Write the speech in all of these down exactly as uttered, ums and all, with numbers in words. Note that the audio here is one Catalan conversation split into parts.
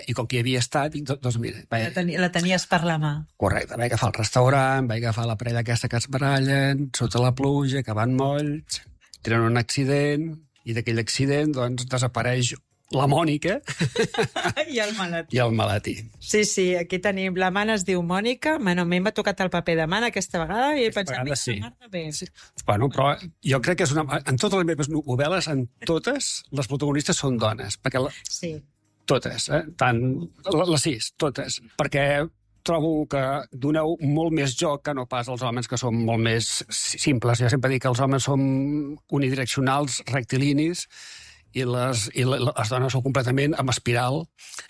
I com que hi havia estat, dic, doncs mira... Vaig... La, teni la tenies per la mà. Correcte, vaig agafar el restaurant, vaig agafar la parella aquesta que es barallen, sota la pluja, que van molls, tenen un accident, i d'aquell accident, doncs, desapareix la Mònica i el maletí. I el maletí. Sí, sí, aquí tenim la mana, es diu Mònica. Bueno, a mi m'ha tocat el paper de mana aquesta vegada i he pensat, mira, sí. Bé. Sí. Bueno, però jo crec que és una... En totes les meves novel·les, en totes, les protagonistes són dones. Perquè la... Sí. Totes, eh? Tant... Les sis, totes. Perquè trobo que doneu molt més joc que no pas els homes, que són molt més simples. Jo sempre dic que els homes som unidireccionals, rectilinis, i les, i les dones són completament amb espiral.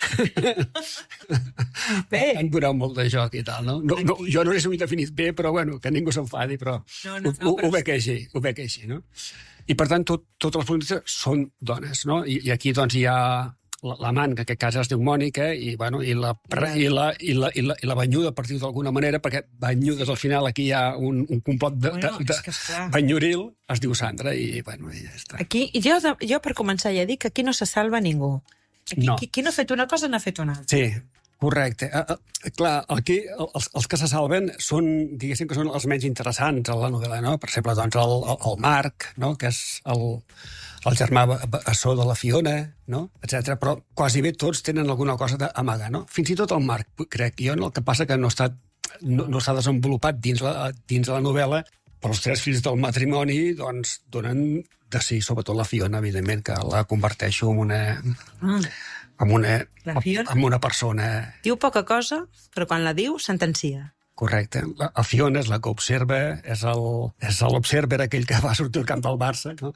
Bé. Han donat molt de joc i tal, no? no, no jo no l'he definit bé, però bueno, que ningú s'enfadi, però, no, no, no, ho, però... ho veig així, ho veig així, no? I per tant, tot, totes les protagonistes són dones, no? I, i aquí doncs hi ha l'amant, que en aquest cas es diu Mònica, i, bueno, i, la, i, la, i, la, i, la, i la banyuda, per dir-ho d'alguna manera, perquè banyudes al final, aquí hi ha un, un complot de, bueno, de, de banyoril, es diu Sandra, i bueno, i ja està. Aquí, jo, jo per començar ja dic que aquí no se salva ningú. Aquí, no. qui, qui no ha fet una cosa n'ha fet una altra. Sí, correcte. Uh, uh, clar, aquí els, els que se salven són, diguéssim, que són els menys interessants a la novel·la, no? Per exemple, doncs, el, el, el Marc, no? Que és el... el germà bessó de la Fiona, no? etcètera. Però quasi bé tots tenen alguna cosa d'amagar, no? Fins i tot el Marc, crec jo, no? El que passa que no està, no, no està desenvolupat dins la, dins la novel·la, però els tres fills del matrimoni doncs, donen de sí, sobretot la Fiona, evidentment, que la converteixo en una... Mm. en una, en una persona... Diu poca cosa, però quan la diu, sentencia. Correcte. La, la Fiona és la que observa, és l'observer aquell que va sortir al camp del Barça, no?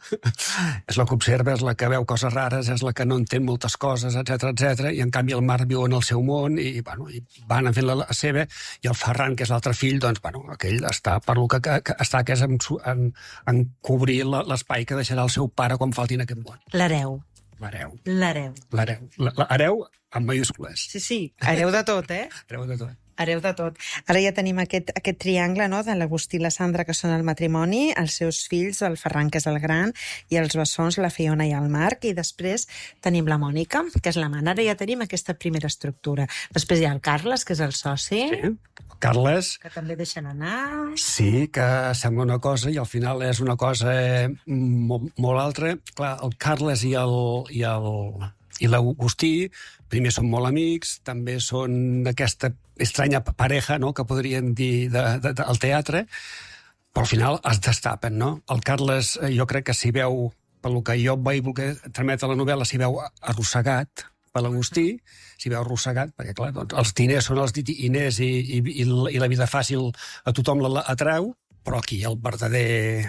És la que observa, és la que veu coses rares, és la que no entén moltes coses, etcètera, etcètera. I en canvi el Marc viu en el seu món i, bueno, i van fent la, la seva, i el Ferran, que és l'altre fill, doncs, bueno, aquell està per lo que, que, que està, que és en, en, en cobrir l'espai que deixarà el seu pare quan falti en aquest món. L'hereu. L'hereu. L'hereu. L'hereu. L'hereu amb mayúscules. Sí, sí, hereu de tot, eh? Hereu de tot. Hereu de tot. Ara ja tenim aquest, aquest triangle, no?, de l'Agustí i la Sandra, que són el matrimoni, els seus fills, el Ferran, que és el gran, i els bessons, la Fiona i el Marc, i després tenim la Mònica, que és l'amant. Ara ja tenim aquesta primera estructura. Després hi ha el Carles, que és el soci. Sí, Carles. Que també deixen anar. Sí, que sembla una cosa i al final és una cosa molt, molt altra. Clar, el Carles i el... I el... i l'Agustí, primer són molt amics, també són d'aquesta estranya pareja, no?, que podríem dir de, de, de, al teatre, però al final es destapen, no? El Carles, jo crec que s'hi veu, pel que jo vaig voler trametre a la novel·la, s'hi veu arrossegat per l'Agustí, s'hi veu arrossegat, perquè clar, doncs, els diners són els diners i, i, i, i la vida fàcil a tothom l'atreu, però aquí el verdader...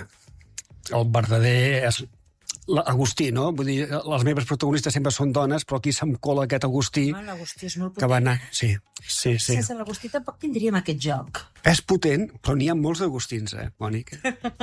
el verdader és... l'Agustí, no? Vull dir, les meves protagonistes sempre són dones, però aquí se'm cola aquest Agustí... Ah, l'Agustí és molt potent. Que va anar... Sí, sí, sí. Sense l'Agustí tampoc tindríem aquest joc. És potent, però n'hi ha molts d'Agustins, eh, Mònica?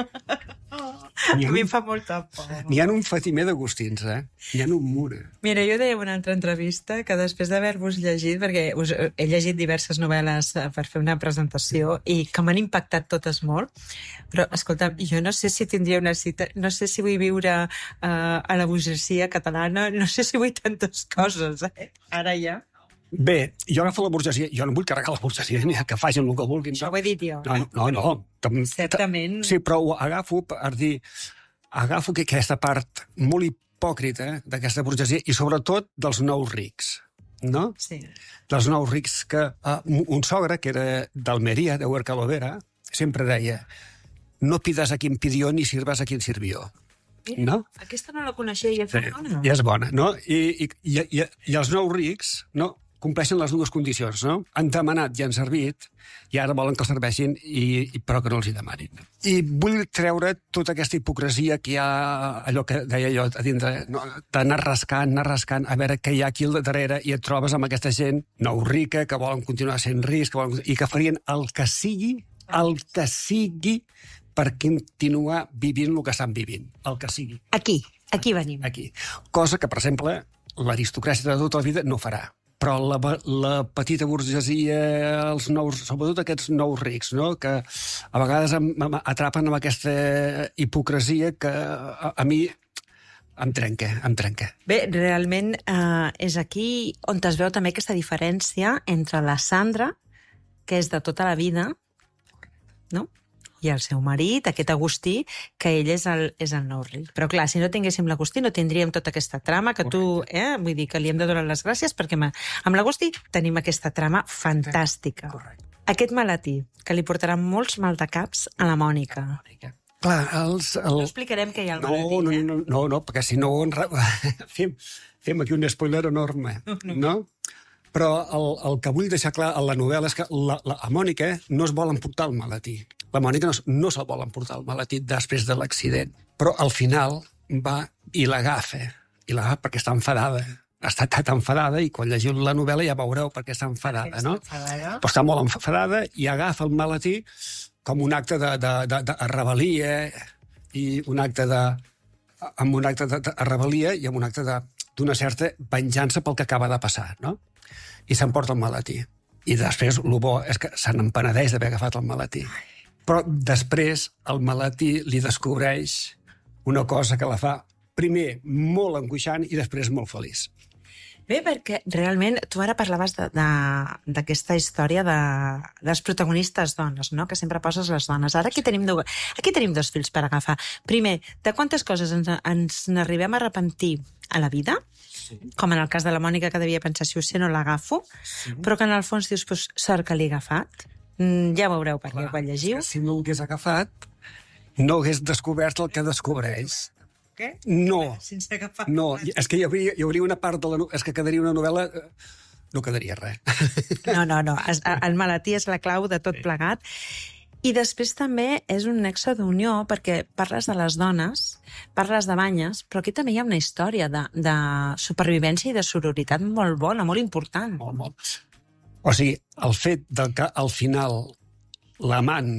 A mi em fa molta por. N'hi ha un fatimer d'Agustins, eh? N'hi ha un mur. Mira, jo deia en una altra entrevista que després d'haver-vos llegit, perquè us, he llegit diverses novel·les per fer una presentació i que m'han impactat totes molt, però, escolta, jo no sé si tindria una cita, no sé si vull viure uh, a la burgesia catalana, no sé si vull tantes coses, eh? Ara ja... Bé, jo agafo la burgesia, jo no vull carregar la burgesia, ni que facin el que vulguin. Això ho he dit jo. No, no, no. no. Certament. Sí, però ho agafo per dir... Agafo aquesta part molt hipòcrita d'aquesta burgesia i sobretot dels nous rics, no? Sí. Dels nous rics que... Uh, un sogre, que era d'Almeria, de Huercalovera, sempre deia no pides a quien pidió ni sirvas a quien sirvió. Mira, no? Aquesta no la coneixia i és sí, bona. I és bona, no? I, i, i, i els nous rics, no?, compleixen les dues condicions, no? Han demanat i han servit, i ara volen que els serveixin, i, i, però que no els hi demanin. I vull treure tota aquesta hipocresia que hi ha, allò que deia jo a dintre, no? D'anar rascant, anar rascant, a veure què hi ha aquí al darrere, i et trobes amb aquesta gent nou rica, que volen continuar sent rics, que volen, i que farien el que sigui, el que sigui, per continuar vivint el que estan vivint, el que sigui. Aquí, aquí venim. Aquí. Cosa que, per exemple, l'aristocràcia de tota la vida no farà. Però la, la petita burgesia, els nous, sobretot aquests nous rics, no?, que a vegades atrapen amb aquesta hipocresia que a, a mi em trenca, em trenca. Bé, realment eh, és aquí on es veu també aquesta diferència entre la Sandra, que és de tota la vida, no?, i el seu marit, aquest Agustí, que ell és el, és el nou rei. Però clar, si no tinguéssim l'Agustí no tindríem tota aquesta trama que tu, eh, vull dir que li hem de donar les gràcies perquè amb l'Agustí tenim aquesta trama fantàstica. Correcte. Aquest maletí, que li portarà molts maldecaps a la Mònica. Clar, els... El... No explicarem què hi ha al no, maletí, no, eh? no, no, no, perquè si no fem, fem aquí un spoiler enorme, no? no? Però el, el que vull deixar clar a la novel·la és que la, la, a Mònica no es vol emportar el maletí. La Mònica no, no se'l vol emportar el maletí després de l'accident. Però al final va i l'agafa. I l'agafa perquè està enfadada. Està tan enfadada i quan llegiu la novel·la ja veureu perquè està enfadada, no? Però està molt enfadada i agafa el maletí com un acte de, de, de, de rebel·lia i un acte de... amb un acte de, de rebel·lia i amb un acte de, d'una certa venjança pel que acaba de passar, no? I s'emporta el maletí. I després, el bo és que se n'empenedeix d'haver agafat el maletí. Però després el maletí li descobreix una cosa que la fa, primer, molt angoixant i després molt feliç. Bé, perquè realment tu ara parlaves d'aquesta història de les protagonistes dones, no?, que sempre poses les dones. Ara aquí tenim, do... aquí tenim dos fils per agafar. Primer, de quantes coses ens, ens n'arribem a arrepentir a la vida, sí, com en el cas de la Mònica, que devia pensar si ho sé no l'agafo, sí, però que en el fons dius, pues, sort que l'he agafat. Mm, ja veureu per què ho llegiu. Si no l'hagués agafat, no hagués descobert el que descobreix. Què? No, sense agafar. No, és que hi hauria, hi hauria una part de la novel·la, és que quedaria una novel·la... No quedaria res. No, no, no, el maletí és la clau de tot plegat. I després també és un nexe d'unió, perquè parles de les dones, parles de banyes, però aquí també hi ha una història de, de supervivència i de sororitat molt bona, molt important. Molt, molt. O sigui, el fet de que al final l'amant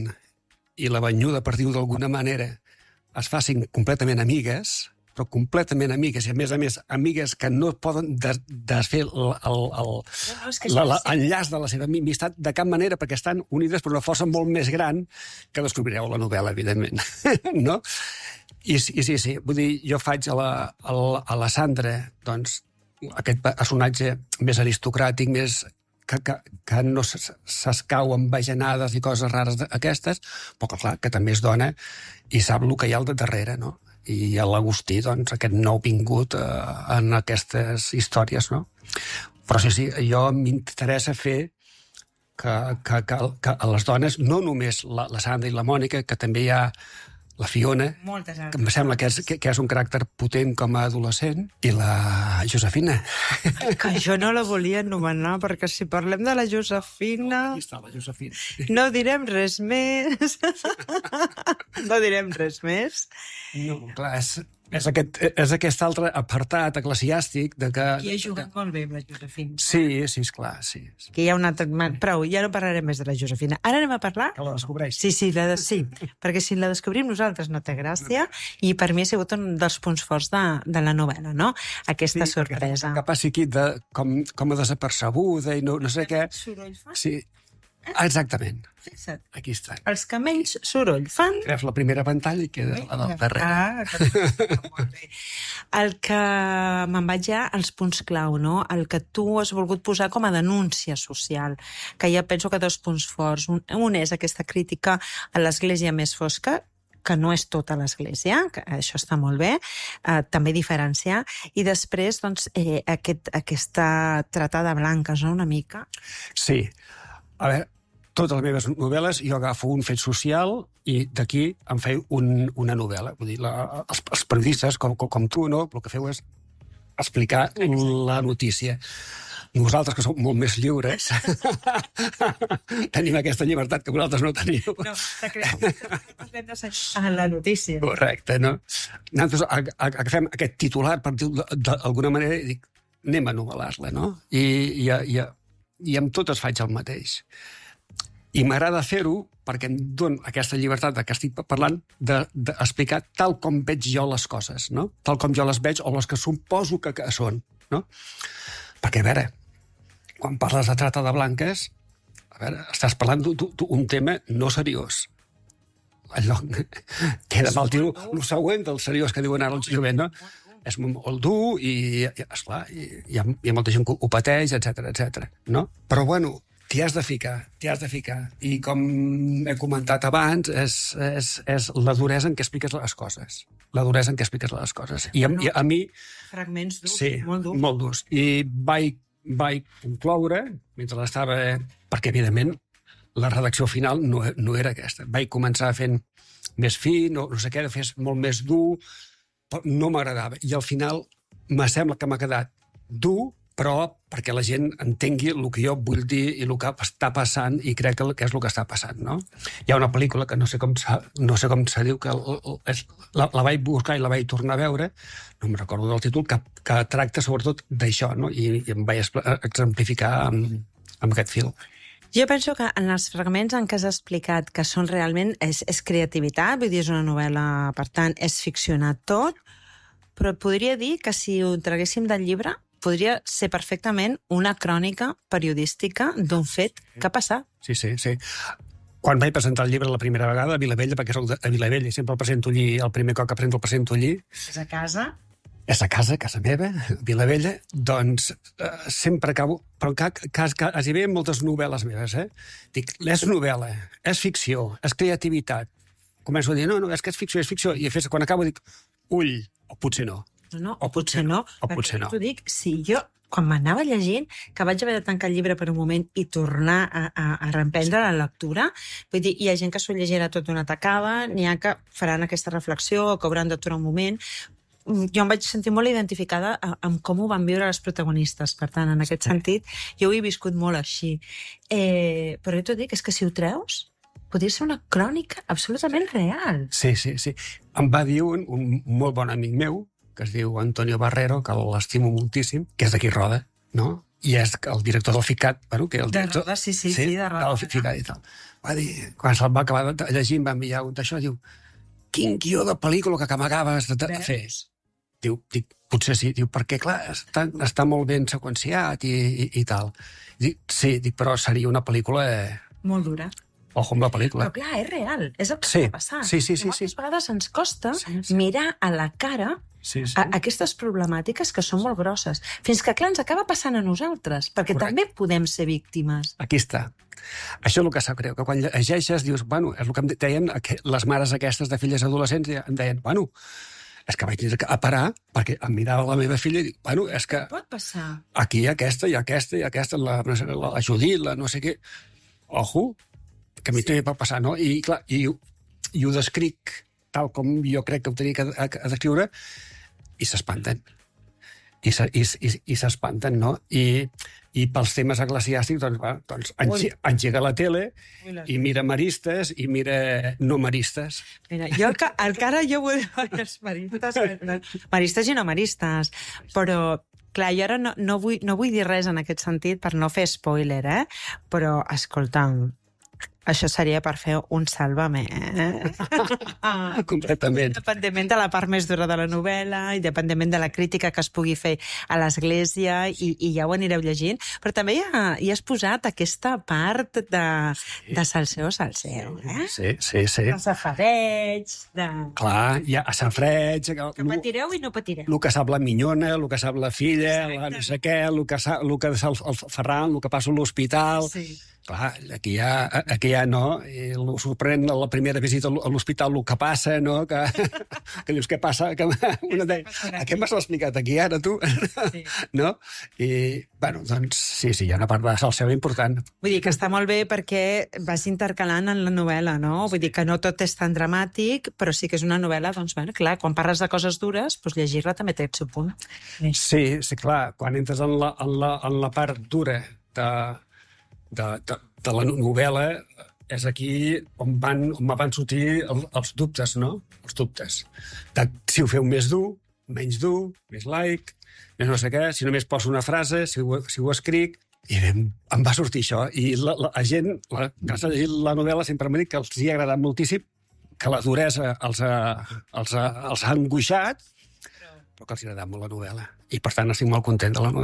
i la banyuda, per dir-ho d'alguna manera, es facin completament amigues, però completament amigues, i a més a més amigues que no poden des desfer l'enllaç de la seva amistat de cap manera, perquè estan unides per una força molt més gran que descobrireu a la novel·la, evidentment. No? I, i sí, sí, vull dir, jo faig a la, a la, a la Sandra, doncs, aquest personatge més aristocràtic, més... que, que, que no s'escau amb bajanades i coses rares aquestes, però que, clar, que també és dona i sap el que hi ha al darrere, no? I l'Agustí, doncs, aquest nou vingut eh, en aquestes històries, no? Però sí, sí, jo m'interessa fer que, que, que, que a les dones, no només la, la Sandra i la Mònica, que també hi ha la Fiona, que em sembla que és, que, que és un caràcter potent com a adolescent, i la Josefina. Que jo no la volia anomenar, perquè si parlem de la Josefina... Aquí està la Josefina. No direm res més. No direm res més. No, clar, és, és, aquest, és aquest altre apartat eclesiàstic de que... Qui ha jugat que... molt bé amb la Josefina. Sí, sí, esclar, sí. Que hi ha un altre... Prou, ja no parlarem més de la Josefina. Ara anem a parlar... Que la descobreix. Sí, sí, la de... sí, perquè si la descobrim nosaltres no té gràcia, i per mi ha sigut un dels punts forts de, de la novel·la, no? Aquesta sí, sorpresa. Que passi aquí de, com, com a desapercebuda i no, no sé què... Soroll fa? Sí, exactament. Fixa't. Aquí està. Els camells soroll fan... Treus la primera pantalla i queda la del darrere. Ah, que... molt bé. El que me'n vaig ja als punts clau, no? El que tu has volgut posar com a denúncia social, que ja penso que dos punts forts. Un, un és aquesta crítica a l'església més fosca, que no és tota l'església, que això està molt bé, eh, també diferenciar, i després, doncs, eh, aquest, aquesta trata de blanques, no?, una mica. Sí. A veure, totes les meves novel·les jo agafo un fet social i d'aquí em feu un, una novel·la. Vull dir, la, els, els periodistes, com, com, com tu, no?, el que feu és explicar la notícia. Nosaltres, que som molt més lliures, tenim aquesta llibertat que vosaltres no teniu. No, en la notícia. Correcte, no? Nosaltres agafem aquest titular, per dir-ho d'alguna manera, i dic, anem a novel·lar-la, no? I, i, i, i amb totes faig el mateix. I m'agrada fer-ho perquè em dono aquesta llibertat que estic parlant d'explicar de, tal com veig jo les coses, no? Tal com jo les veig o les que suposo que, que són, no? Perquè, a veure, quan parles de trata de blanques, a veure, estàs parlant d'un tema no seriós. Allò, queda mal dir-ho, el següent del seriós que diuen ara el jovent, no? és molt dur i, i esclar, hi, hi, ha, hi ha molta gent que ho pateix, etcètera, etcètera. No? Però, bueno, t'hi has de ficar, t'hi has de ficar. I com he comentat abans, és, és, és la duresa en què expliques les coses. La duresa en què expliques les coses. I a, no, i a mi... Fragments durs, sí, molt durs. molt durs. I vaig, vaig concloure, mentre estava... Perquè, evidentment, la redacció final no, no era aquesta. Vaig començar fent més fi, no, no sé què, de fer molt més dur, però no m'agradava. I al final me sembla que m'ha quedat dur, però perquè la gent entengui el que jo vull dir i el que està passant, i crec que és el que està passant, no? Hi ha una pel·lícula que no sé com, no sé com se diu, que és, la, la vaig buscar i la vaig tornar a veure, no em recordo del títol, que, que tracta sobretot d'això, no? I, i em vaig exemplificar amb, amb aquest fil. Jo penso que en els fragments en què has explicat que són realment... És, és creativitat, vull dir, és una novel·la, per tant, és ficcionat tot, però podria dir que si ho traguéssim del llibre, podria ser perfectament una crònica periodística d'un fet que ha passat. Sí, sí, sí. Quan vaig presentar el llibre la primera vegada a Vilavella, perquè soc de Vilavella i sempre el presento allí, el primer cop que presento el presento allí... És a casa... És a casa, casa meva, Vilavella, doncs eh, sempre acabo... Però que, que, que quasi bé moltes novel·les meves, eh? Dic, és novel·la, és ficció, és creativitat. Començo a dir, no, no, és que és ficció, és ficció. I a fer, quan acabo dic, ull, o potser no. No, no, o potser no. O potser no. T'ho dic, si jo, quan m'anava llegint, que vaig haver de tancar el llibre per un moment i tornar a, a, a reemprendre la lectura, vull dir, hi ha gent que s'ho llegirà tot d'una tacada, n'hi ha que faran aquesta reflexió o que hauran d'aturar un moment. Jo em vaig sentir molt identificada amb com ho van viure les protagonistes. Per tant, en aquest sentit, jo ho he viscut molt així. Eh, però jo t'ho dic, és que si ho treus, podria ser una crònica absolutament real. Sí, sí, sí. Em va dir un, un molt bon amic meu, que es diu Antonio Barrero, que l'estimo moltíssim, que és d'aquí Roda, no? I és el director del FICAT, bueno, que el director... De Roda, sí, sí, sí, sí de Roda. Del FICAT i tal. Va dir, quan se'l va acabar de llegir, em va enviar un d'això, diu, quin guió de pel·lícula que m'acabes de fer. Diu, dic, potser sí, diu, perquè clar, està, està molt ben seqüenciat i, i, i tal. Dic, sí, dic, però seria una pel·lícula... Molt dura. Ojo amb la pel·lícula. Però clar, és real, és el que sí, està passant. Sí, sí, sí. Moltes sí. vegades ens costa sí, sí. mirar a la cara sí, sí. a, a aquestes problemàtiques que són molt grosses. Fins que, clar, ens acaba passant a nosaltres, perquè Correcte. també podem ser víctimes. Aquí està. Això és el que sap greu, que quan llegeixes dius, bueno, és el que em deien les mares aquestes de filles adolescents, em deien, bueno, és que vaig tenir a parar, perquè em mirava la meva filla i dic, bueno, és que... Pot passar. Aquí hi ha aquesta, hi ha aquesta, hi ha aquesta, la, la, la Judit, la no sé què... Ojo, que a mi sí. també pot passar, no? I, clar, i, i ho descric tal com jo crec que ho tenia que a, a descriure, i s'espanten. I s'espanten, no? I, i pels temes eclesiàstics, doncs, va, doncs engega la tele i mira maristes i mira no maristes. Mira, jo encara jo vull els maristes, maristes i no maristes, però clar, jo ara no, no, vull, no vull dir res en aquest sentit per no fer spoiler, eh? Però, escolta'm, això seria per fer un sàlvame, eh? Completament. Independentment de la part més dura de la novel·la, independentment de la crítica que es pugui fer a l'Església, i, i ja ho anireu llegint, però també hi, ha, hi has posat aquesta part de, sí. de salseo, salseo, eh? Sí, sí, sí. De safareig, de... Clar, hi ha a safareig... Que, que patireu i no patireu. El que sap la minyona, el que sap la filla, la no sé què, el que sap el, que sap el Ferran, el que passa a l'hospital... Sí. Clar, aquí ja, aquí ja no, i el sorprèn la primera visita a l'hospital el que passa, no? Que, que dius, què passa? Que una de... Què m'has explicat aquí ara, tu? Sí. No? I, bueno, doncs, sí, sí, hi ha una part de salseo important. Vull dir que està molt bé perquè vas intercalant en la novel·la, no? Vull dir que no tot és tan dramàtic, però sí que és una novel·la, doncs, bueno, clar, quan parles de coses dures, doncs llegir-la també té el seu punt. Sí, sí, clar, quan entres en la, en la, en la part dura de... De, de, de la novel·la és aquí on van, on van sortir el, els dubtes, no? Els dubtes. De, si ho feu més dur, menys dur, més like, més no sé què, si només poso una frase, si ho, si ho escric... I em, em va sortir això. I la, la, la gent, la, que s'ha llegit la novel·la, sempre m'ha dit que els hi ha agradat moltíssim, que la duresa els ha, els ha, els ha angoixat, però que els hi ha agradat molt la novel·la. I, per tant, estic molt content de la novel·la.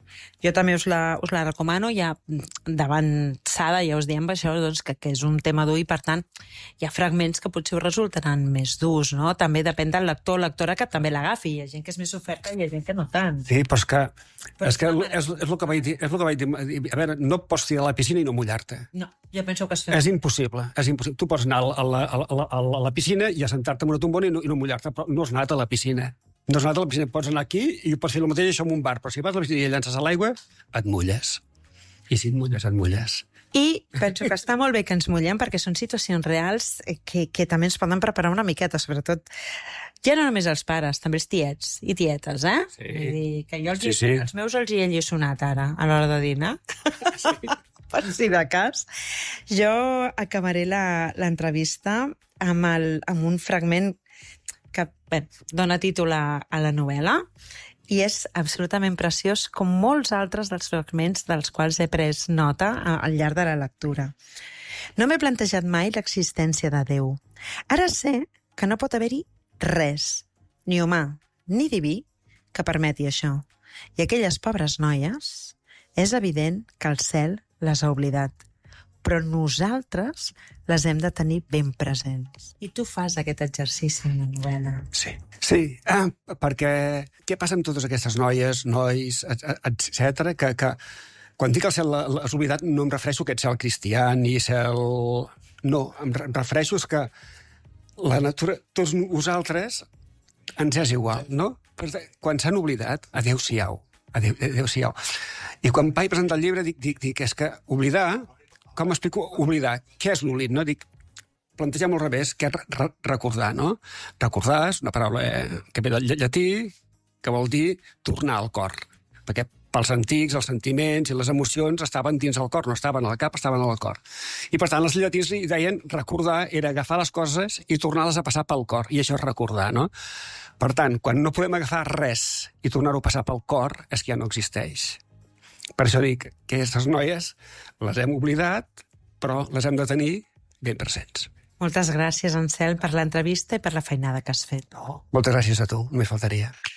Jo també us la, us la recomano, ja d'avançada ja us diem això, doncs, que, que és un tema dur i per tant hi ha fragments que potser us resultaran més durs, no? També depèn del lector o lectora que també l'agafi, hi ha gent que és més oferta i hi ha gent que no tant. Sí, però és que, però és, que és, és, el que vaig dir, és el que vaig dir, a veure, no pots tirar a la piscina i no mullar-te. No, jo penso que es fa. És impossible, és impossible. Tu pots anar a la, a la, a la, a la piscina i assentar-te en una tombona i no, i no mullar-te, però no has anat a la piscina. No has anat a la piscina, pots anar aquí i pots fer el mateix això en un bar, però si vas a la piscina i llances a l'aigua, et mulles. I si et mulles, et mulles. I penso que està molt bé que ens mullem perquè són situacions reals que, que també ens poden preparar una miqueta, sobretot ja no només els pares, també els tiets i tietes, eh? Sí. Vull dir que jo els, Sí, sí. els meus els hi he lliçonat ara, a l'hora de dinar. Sí. Per si de cas. Jo acabaré l'entrevista amb, el, amb un fragment que bé, dona títol a, a la novel·la i és absolutament preciós com molts altres dels fragments dels quals he pres nota al llarg de la lectura. No m'he plantejat mai l'existència de Déu. Ara sé que no pot haver-hi res, ni humà, ni diví, que permeti això. I aquelles pobres noies, és evident que el cel les ha oblidat. Però nosaltres les hem de tenir ben presents. I tu fas aquest exercici en la novel·la. Sí, sí, ah, perquè què passa amb totes aquestes noies, nois, et cetera, que, que quan dic el cel l'has oblidat no em refereixo a aquest cel cristià ni cel... No, em refereixo a que la natura, tots nosaltres, ens és igual, no? Quan s'han oblidat, adéu-siau, adéu, adéu-siau. I quan vaig presentar el llibre dic, dic, dic és que oblidar... Com explico oblidar? Què és l'oblid, no? Dic, plantegem al revés, què és re recordar, no? Recordar és una paraula que ve del llatí, que vol dir tornar al cor. Perquè pels antics, els sentiments i les emocions estaven dins el cor, no estaven al cap, estaven al cor. I per tant, els llatins deien recordar era agafar les coses i tornar-les a passar pel cor, i això és recordar, no? Per tant, quan no podem agafar res i tornar-ho a passar pel cor, és que ja no existeix. Per això dic que aquestes noies les hem oblidat, però les hem de tenir ben presents. Moltes gràcies, Anselm, per l'entrevista i per la feinada que has fet. No, moltes gràcies a tu, només faltaria.